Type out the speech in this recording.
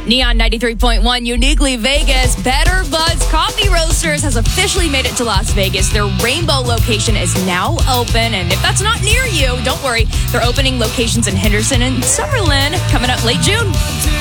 Neon 93.1, uniquely Vegas. Better Buds Coffee Roasters has officially made it to Las Vegas. Their Rainbow location is now open. And if that's not near you, don't worry. They're opening locations in Henderson and Summerlin coming up late June.